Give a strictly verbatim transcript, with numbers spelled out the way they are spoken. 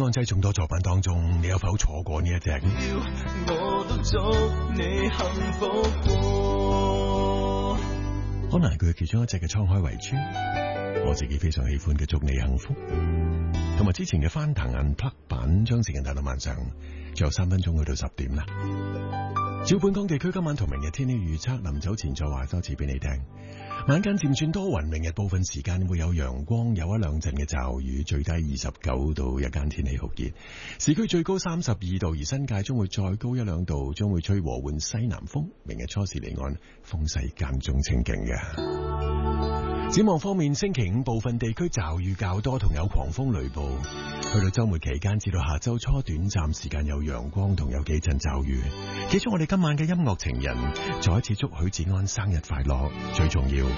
安劑眾多作品當中，你有否錯過呢一隻？ 我都祝你幸福過， 可能係佢其中一隻嘅滄海遺珠，我自己非常喜歡嘅祝你幸福，同埋之前嘅翻騰 Unplugged 版，將時間帶到晚上，最後三分鐘去到十點啦。照本港地區今晚同明日天氣預測，臨走前再話多次俾你聽。晚間漸轉多雲，明日部分時間會有陽光，有一兩陣嘅驟雨，最低二十九度，日間天氣酷熱。市區最高三十二度，而新界將會再高一兩度，將會吹和緩西南風。明日初時離岸風勢間中清勁嘅。展望方面，星期五部分地區驟雨較多，同有狂風雷暴。去到周末期間至到下周初，短暫時間有陽光同有幾陣驟雨。記住我哋今晚嘅音樂情人，再一次祝許志安生日快樂，最重要